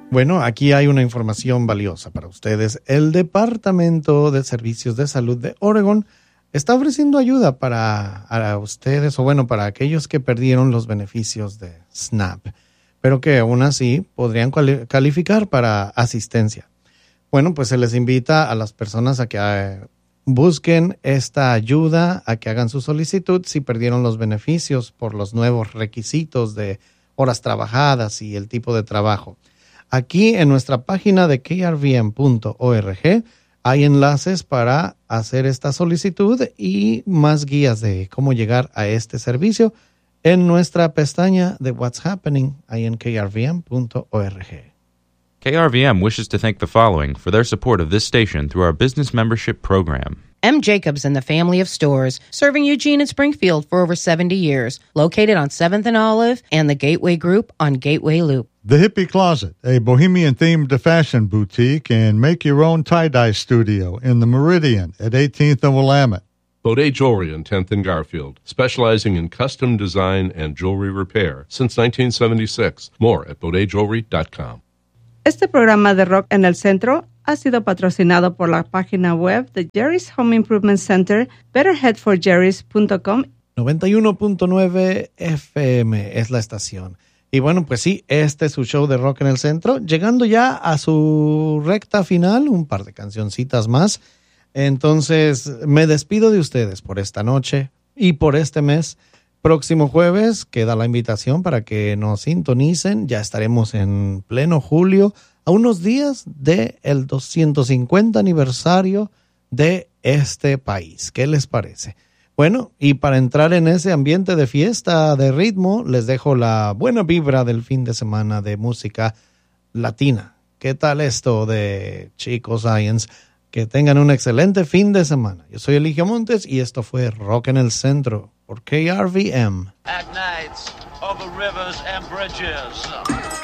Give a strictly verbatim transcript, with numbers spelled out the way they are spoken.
Bueno, aquí hay una información valiosa para ustedes. El Departamento de Servicios de Salud de Oregon está ofreciendo ayuda para a ustedes, o bueno, para aquellos que perdieron los beneficios de SNAP, pero que aún así podrían cuali- calificar para asistencia. Bueno, pues se les invita a las personas a que eh, busquen esta ayuda, a que hagan su solicitud si perdieron los beneficios por los nuevos requisitos de horas trabajadas y el tipo de trabajo. Aquí en nuestra página de K R V M punto org hay enlaces para hacer esta solicitud y más guías de cómo llegar a este servicio en nuestra pestaña de What's Happening ahí en K R V M punto org. K R V M wishes to thank the following for their support of this station through our business membership program. M. Jacobs and the family of stores, serving Eugene and Springfield for over seventy years, located on seventh and Olive and the Gateway Group on Gateway Loop. The Hippie Closet, a bohemian-themed fashion boutique and make-your-own tie-dye studio in the Meridian at eighteenth and Willamette. Baudet Jewelry on tenth and Garfield, specializing in custom design and jewelry repair since nineteen seventy-six. More at baudet jewelry dot com. Este programa de Rock en el Centro ha sido patrocinado por la página web de Jerry's Home Improvement Center, better head for jerrys punto com. noventa y uno punto nueve F M es la estación. Y bueno, pues sí, este es su show de Rock en el Centro, llegando ya a su recta final, un par de cancioncitas más. Entonces, me despido de ustedes por esta noche y por este mes. Próximo jueves queda la invitación para que nos sintonicen. Ya estaremos en pleno julio, a unos días del doscientos cincuenta aniversario de este país. ¿Qué les parece? Bueno, y para entrar en ese ambiente de fiesta, de ritmo, les dejo la buena vibra del fin de semana de música latina. ¿Qué tal esto de Chico Science? Que tengan un excelente fin de semana. Yo soy Eligio Montes y esto fue Rock en el Centro por K R V M. At nights, over rivers and bridges.